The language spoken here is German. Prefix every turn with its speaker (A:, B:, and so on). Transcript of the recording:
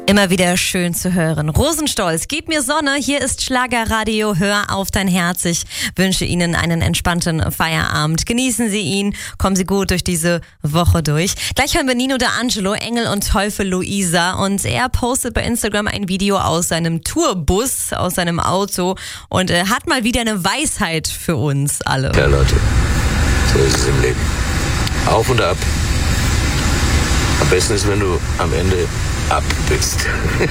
A: Immer wieder schön zu hören. Rosenstolz, gib mir Sonne. Hier ist Schlagerradio. Hör auf dein Herz. Ich wünsche Ihnen einen entspannten Feierabend. Genießen Sie ihn. Kommen Sie gut durch diese Woche durch. Gleich hören wir Nino D'Angelo, Engel und Teufel Luisa. Und er postet bei Instagram ein Video aus seinem Tourbus, aus seinem Auto. Und hat mal wieder eine Weisheit für uns alle.
B: Ja, Leute, so ist es im Leben. Auf und ab. Am besten ist, wenn du am Ende ab bist.